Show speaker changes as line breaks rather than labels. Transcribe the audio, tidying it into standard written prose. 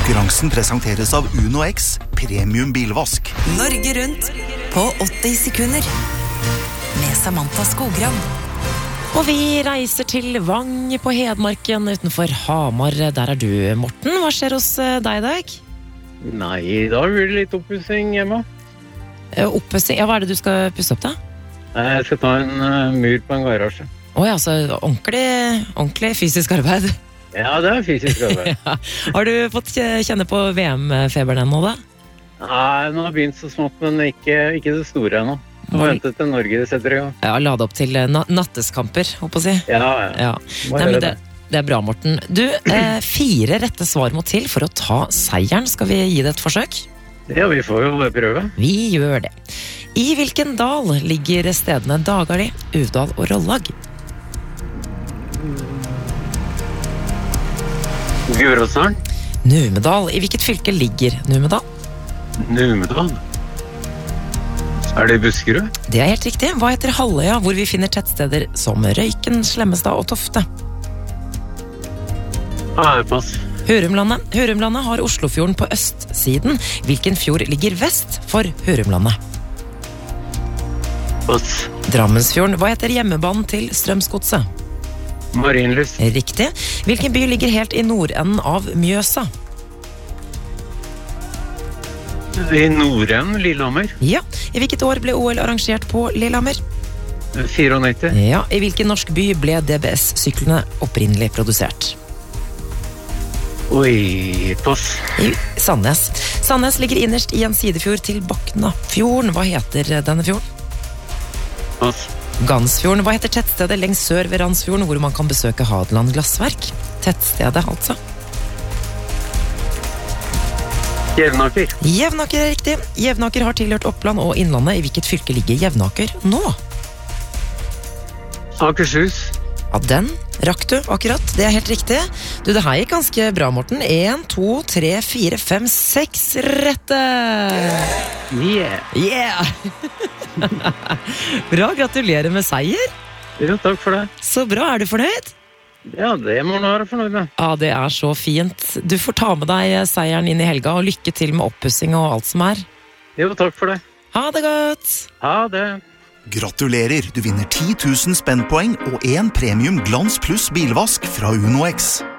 Konkurransen presenteres av Uno X Premium Bilvask.
Norge rundt på 80 sekunder med Samantha Skogran.
Og vi reiser til Vang på Hedmarken utenfor Hamar. Der er du, Morten. Hva skjer hos deg i dag?
Nei, da blir det litt oppussing hjemme.
Oppussing? Ja, hva er det du skal pusse opp da?
Jeg skal ta en mur på en garasje.
Åja, altså ordentlig fysisk arbeid.
Ja, det er fysisk arbeid.
Ja. Har du fått kjenne på VM-feberen ennå da?
Nei, nå har jeg begynt så smått, men ikke det store ennå. Må vente til Norge setter i gang.
Ja, lade opp til natteskamper, håper jeg å si.
Ja.
Nei, men det er bra, Morten. Du, 4 rette svar må til for å ta seieren. Skal vi gi det et forsøk?
Ja, vi får jo prøve.
Vi gjør det. I hvilken dal ligger stedene Dagali, Uvdal og Rollag?
Gudbrandsdalen.
Numedal. I hvilket fylke ligger Numedal?
Numedal. Er det Buskerud?
Det er helt riktig. Hva heter Halvøya, hvor vi finner tettsteder som Røyken, Slemmestad og Tofte?
Pass.
Hurumlandet. Hurumlandet har Oslofjorden på østsiden. Hvilken fjord ligger vest for Hurumlandet?
Pass.
Drammensfjorden. Hva heter hjemmebanen til Strømsgodset?
Marienlyst.
Riktig. Hvilken by ligger helt i nordenden av Mjøsa?
I Nordenden, Lillehammer.
Ja. I hvilket år ble OL arrangert på Lillehammer?
94.
Ja. I hvilken norsk by ble DBS-syklene opprinnelig produsert?
Oi, pass.
I Sandnes. Sandnes ligger innerst i en sidefjord til Boknafjorden. Hva heter denne fjorden?
Pass.
Gansfjorden. Hva heter tettstedet lengst sør ved Randsfjorden, hvor man kan besøke Hadeland glassverk? Tettstedet, altså.
Jevnaker.
Jevnaker er riktig. Jevnaker har tilhørt Oppland og Innlandet. I hvilket fylke ligger Jevnaker nå?
Akershus.
Ja, den rakk du akkurat. Det er helt riktig. Du, det her gikk ganske bra, Morten. 1, 2, 3, 4, 5, 6 rette! Yeah! Bra, gratulerer med seier.
Ja, takk for det.
Så bra, er du fornøyd?
Ja, det må man være fornøyd med.
Ja, det er så fint. Du får ta med deg seieren inn i helga, og lykke til med oppussing og alt som er.
Jo, takk for det.
Ha det godt!
Ha det.
Gratulerer, du vinner 10 000 spennpoeng og 1 premium Glans Plus bilvask fra Uno X.